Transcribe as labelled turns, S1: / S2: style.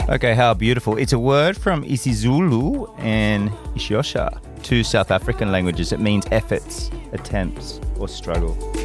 S1: Okay, how beautiful. It's a word from isiZulu and Xhosa, two South African languages. It means efforts, attempts, or struggle.